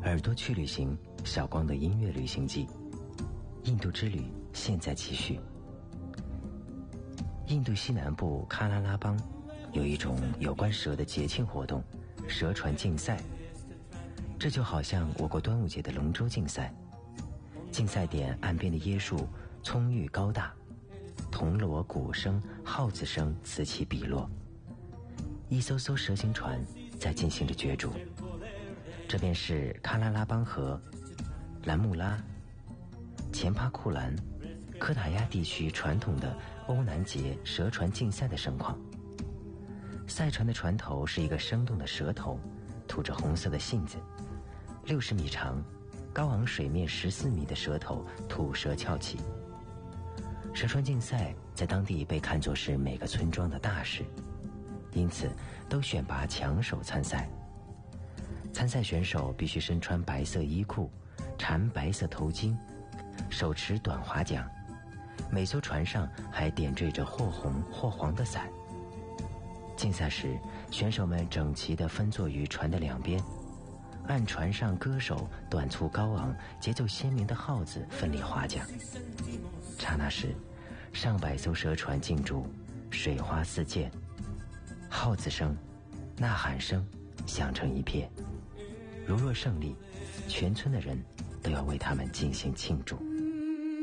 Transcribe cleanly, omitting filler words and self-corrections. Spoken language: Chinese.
耳朵去旅行，小光的音乐旅行记，印度之旅现在继续。印度西南部喀拉拉邦有一种有关蛇的节庆活动——蛇船竞赛。这就好像我国端午节的龙舟竞赛，竞赛点岸边的椰树葱郁高大，铜锣鼓声号子声此起彼落，一艘艘蛇形船在进行着角逐。这便是喀拉拉邦河、兰木拉、前帕库兰、科塔亚地区传统的欧南节蛇船竞赛的盛况。赛船的船头是一个生动的蛇头，吐着红色的信子，60米长，高昂水面14米的蛇头吐舌翘起。蛇船竞赛在当地被看作是每个村庄的大事，因此都选拔强手参赛。参赛选手必须身穿白色衣裤，缠白色头巾，手持短划桨，每艘船上还点缀着或红或黄的伞。竞赛时，选手们整齐地分坐于船的两边，按船上歌手短促高昂、节奏鲜明的号子奋力划桨。刹那时，上百艘蛇船竞逐，水花四溅，号子声、呐喊声响成一片。如若胜利，全村的人都要为他们进行庆祝。